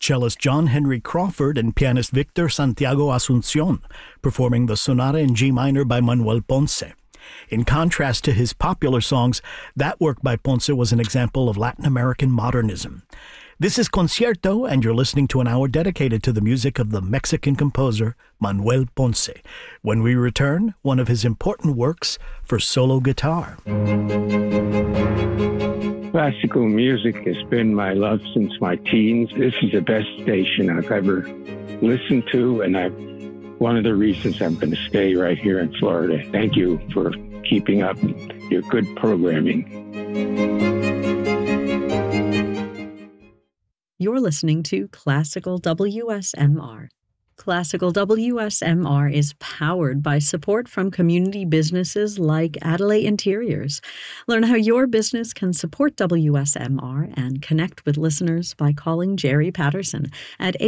cellist John Henry Crawford and pianist Victor Santiago Asuncion, performing the Sonata in G minor by Manuel Ponce. In contrast to his popular songs, that work by Ponce was an example of Latin American modernism. This is Concierto, and you're listening to an hour dedicated to the music of the Mexican composer Manuel Ponce. When we return, one of his important works for solo guitar. Classical music has been my love since my teens. This is the best station I've ever listened to, and one of the reasons I'm going to stay right here in Florida. Thank you for keeping up your good programming. You're listening to Classical WSMR. Classical WSMR is powered by support from community businesses like Adelaide Interiors. Learn how your business can support WSMR and connect with listeners by calling Jerry Patterson at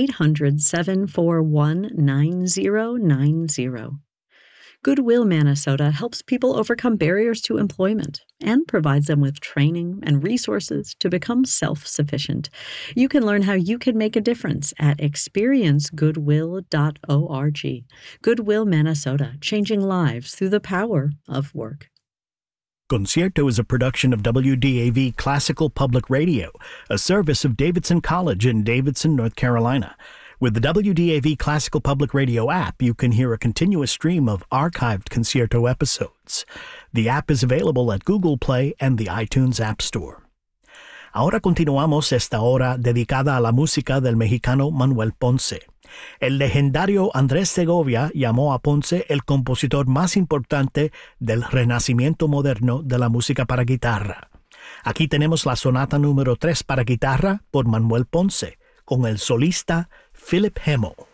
800-741-9090. Goodwill Minnesota helps people overcome barriers to employment and provides them with training and resources to become self-sufficient. You can learn how you can make a difference at experiencegoodwill.org. Goodwill Minnesota, changing lives through the power of work. Concierto is a production of WDAV Classical Public Radio, a service of Davidson College in Davidson, North Carolina. With the WDAV Classical Public Radio app, you can hear a continuous stream of archived Concierto episodes. The app is available at Google Play and the iTunes App Store. Ahora continuamos esta hora dedicada a la música del mexicano Manuel Ponce. El legendario Andrés Segovia llamó a Ponce el compositor más importante del renacimiento moderno de la música para guitarra. Aquí tenemos la sonata número 3 para guitarra por Manuel Ponce, con el solista Philip Hemmel.